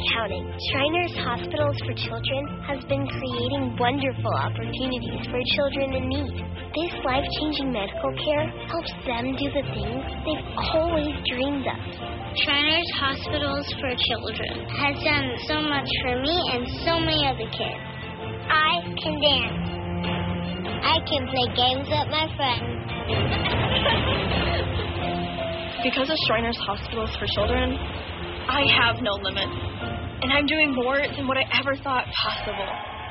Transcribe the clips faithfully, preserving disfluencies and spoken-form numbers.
counting. Shriners Hospitals for Children has been creating wonderful opportunities for children in need. This life-changing medical care helps them do the things they've always dreamed of. Shriners Hospitals for Children has done so much for me and so many other kids. I can dance. I can play games with my friends. Because of Shriners Hospitals for Children, I have no limits, and I'm doing more than what I ever thought possible.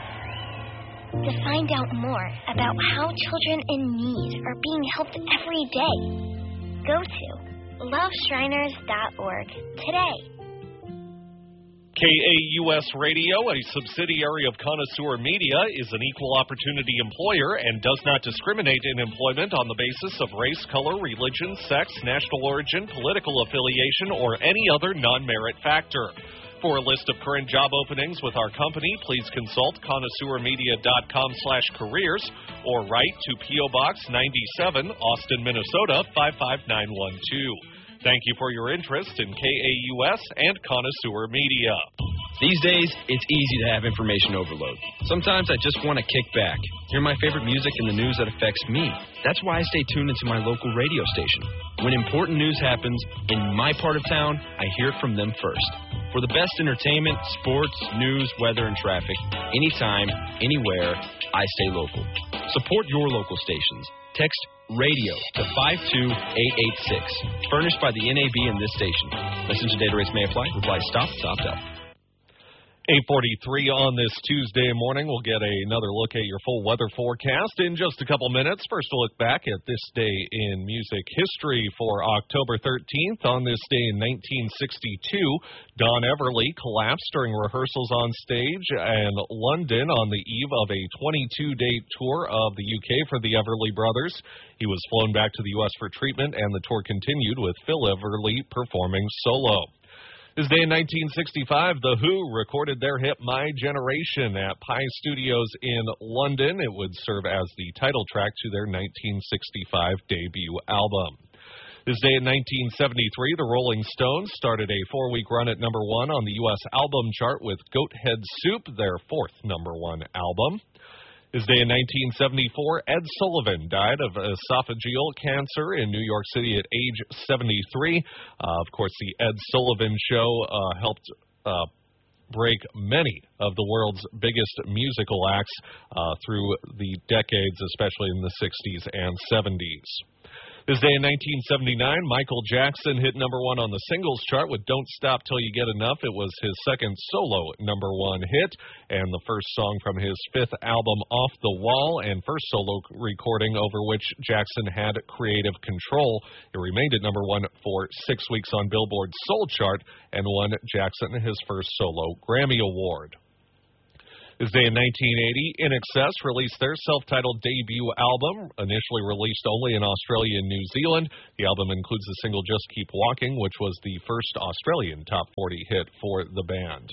To find out more about how children in need are being helped every day, go to love shriners dot org today. K A U S Radio, a subsidiary of Connoisseur Media, is an equal opportunity employer and does not discriminate in employment on the basis of race, color, religion, sex, national origin, political affiliation, or any other non-merit factor. For a list of current job openings with our company, please consult connoisseur media dot com slash careers or write to P O. Box ninety-seven, Austin, Minnesota, five five nine one two. Thank you for your interest in K A U S and Connoisseur Media. These days, it's easy to have information overload. Sometimes I just want to kick back, hear my favorite music and the news that affects me. That's why I stay tuned into my local radio station. When important news happens in my part of town, I hear it from them first. For the best entertainment, sports, news, weather, and traffic, anytime, anywhere, I stay local. Support your local stations. Text RADIO to five two eight eight six. Furnished by the N A B and this station. Message and data rates may apply. Reply stop, stop, stop. eight forty-three on this Tuesday morning. We'll get another look at your full weather forecast in just a couple minutes. First, a look back at this day in music history for October thirteenth. On this day in nineteen sixty-two, Don Everly collapsed during rehearsals on stage in London on the eve of a twenty-two day tour of the U K for the Everly Brothers. He was flown back to the U S for treatment, and the tour continued with Phil Everly performing solo. This day in nineteen sixty-five, The Who recorded their hit My Generation at Pi Studios in London. It would serve as the title track to their nineteen sixty-five debut album. This day in nineteen seventy-three, the Rolling Stones started a four-week run at number one on the U S album chart with Goat Head Soup, their fourth number one album. This day in nineteen seventy-four, Ed Sullivan died of esophageal cancer in New York City at age seventy-three. Uh, of course, the Ed Sullivan Show uh, helped uh, break many of the world's biggest musical acts uh, through the decades, especially in the sixties and seventies. This day in nineteen seventy-nine, Michael Jackson hit number one on the singles chart with Don't Stop Till You Get Enough. It was his second solo number one hit and the first song from his fifth album, Off the Wall, and first solo recording over which Jackson had creative control. It remained at number one for six weeks on Billboard's Soul chart and won Jackson his first solo Grammy Award. This day in nineteen eighty, I N X S released their self-titled debut album, initially released only in Australia and New Zealand. The album includes the single Just Keep Walking, which was the first Australian top forty hit for the band.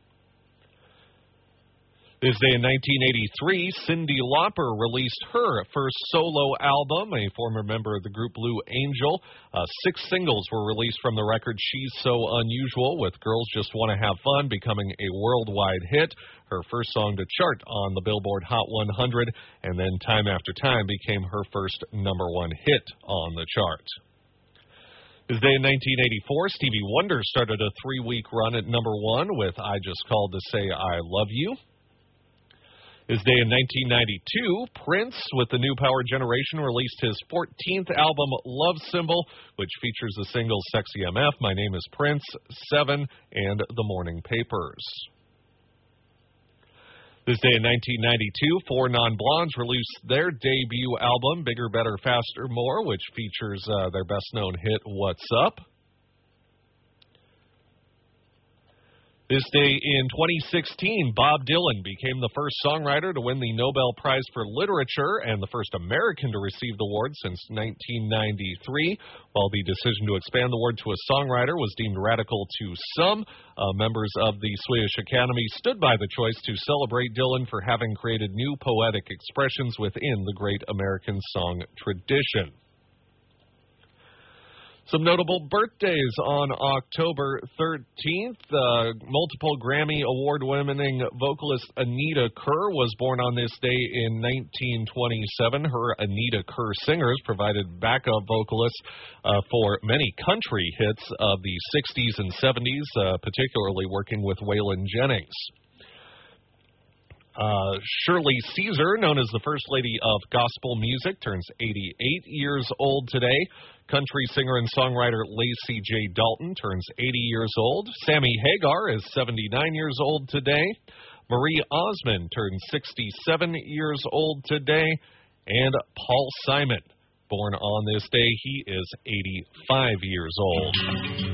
This day in nineteen eighty-three, Cyndi Lauper released her first solo album, a former member of the group Blue Angel. Uh, six singles were released from the record She's So Unusual, with Girls Just Want to Have Fun becoming a worldwide hit. Her first song to chart on the Billboard Hot one hundred, and then Time After Time became her first number one hit on the chart. This day in nineteen eighty-four, Stevie Wonder started a three-week run at number one with I Just Called to Say I Love You. This day in nineteen ninety-two, Prince, with the New Power Generation, released his fourteenth album, Love Symbol, which features the singles Sexy M F, My Name is Prince, Seven, and The Morning Papers. This day in nineteen ninety-two, Four Non-Blondes released their debut album, Bigger, Better, Faster, More, which features uh, their best-known hit, What's Up? This day in twenty sixteen, Bob Dylan became the first songwriter to win the Nobel Prize for Literature and the first American to receive the award since nineteen ninety-three. While the decision to expand the award to a songwriter was deemed radical to some, uh, members of the Swedish Academy stood by the choice to celebrate Dylan for having created new poetic expressions within the great American song tradition. Some notable birthdays on October thirteenth. Uh, multiple Grammy Award-winning vocalist Anita Kerr was born on this day in nineteen twenty-seven. Her Anita Kerr Singers provided backup vocalists uh, for many country hits of the sixties and seventies, uh, particularly working with Waylon Jennings. Uh, Shirley Caesar, known as the First Lady of Gospel Music, turns eighty-eight years old today. Country singer and songwriter Lacey J. Dalton turns eighty years old. Sammy Hagar is seventy-nine years old today. Marie Osmond turns sixty-seven years old today. And Paul Simon, born on this day, he is eighty-five years old.